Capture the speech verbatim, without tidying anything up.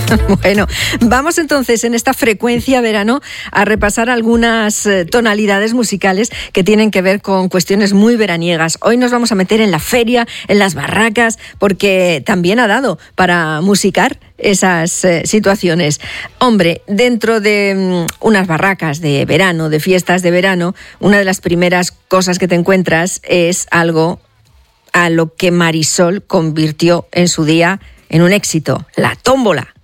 Bueno, vamos entonces en esta frecuencia verano a repasar algunas eh, tonalidades musicales que tienen que ver con cuestiones muy veraniegas. Hoy nos vamos a meter en la feria, en las barracas, porque también ha dado para musicar esas eh, situaciones. Hombre, dentro de mm, unas barracas de verano, de fiestas de verano, una de las primeras cosas que te encuentras es algo a lo que Marisol convirtió en su día en un éxito, la tómbola.